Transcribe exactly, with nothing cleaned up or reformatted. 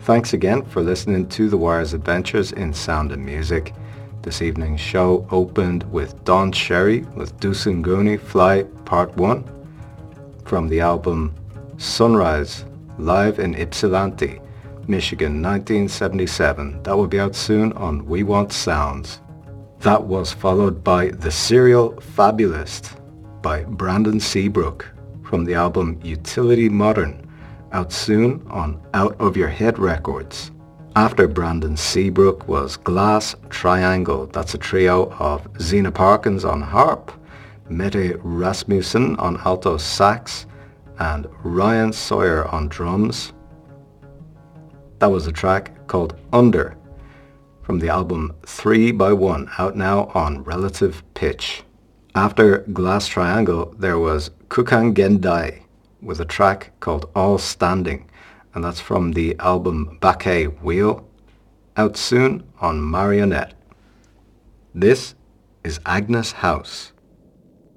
Thanks again for listening to The Wire's adventures in sound and music. This evening's show opened with Don Cherry with Dusanguni Fly Part one from the album Sunrise, live in Ypsilanti, Michigan, nineteen seventy-seven. That will be out soon on We Want Sounds. That was followed by The Serial Fabulist by Brandon Seabrook from the album Utility Modern, out soon on Out of Your Head Records. After Brandon Seabrook was Glass Triangle. That's a trio of Zena Parkins on harp, Mette Rasmussen on alto sax, and Ryan Sawyer on drums. That was a track called Under from the album three by one, out now on Relative Pitch. After Glass Triangle, there was Kukan Gendai with a track called All Standing, and that's from the album Baquet Wheel, out soon on Marionette. This is Agnes House.